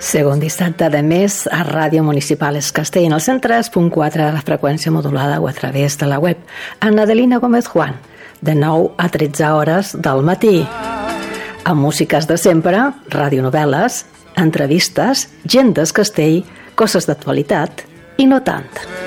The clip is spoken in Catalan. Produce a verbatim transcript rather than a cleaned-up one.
Segon dissabte de mes a Ràdio Municipal Es Castell, en el cent tres punt quatre de la freqüència modulada o a través de la web. Amb Adelina Gómez Juan, de nou a tretze hores del matí. Amb músiques de sempre, radionovel·les, entrevistes, gent del Castell, coses d'actualitat i no tant.